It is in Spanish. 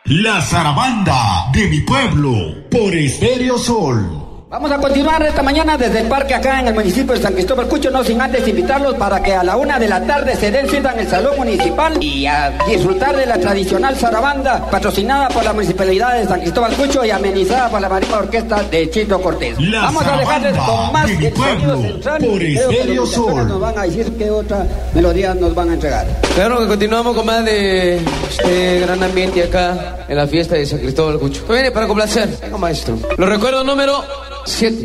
La zarabanda de mi pueblo por Estéreo Sol. Vamos a continuar esta mañana desde el parque acá en el municipio de San Cristóbal Cucho, no sin antes invitarlos para que a la 1 de la tarde se den cita en el Salón Municipal y a disfrutar de la tradicional zarabanda patrocinada por la Municipalidad de San Cristóbal Cucho y amenizada por la Marimba Orquesta de Chito Cortés. Vamos a dejarles con más del sonido central. Por Estéreo Sol. Nos van a decir qué otra melodía nos van a entregar. Claro que continuamos con más de este gran ambiente acá en la fiesta de San Cristóbal Cucho. Que viene para complacer. Venga, maestro. Lo recuerdo número 7.